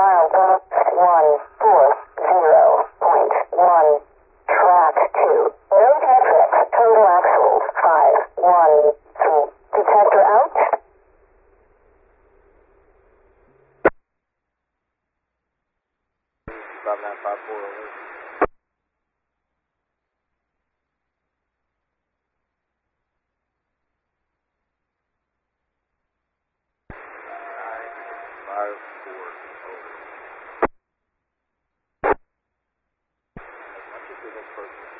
dial 140.1, track 2. No metrics, total axles 513. Detector out. Stop 954 over. That's the next person.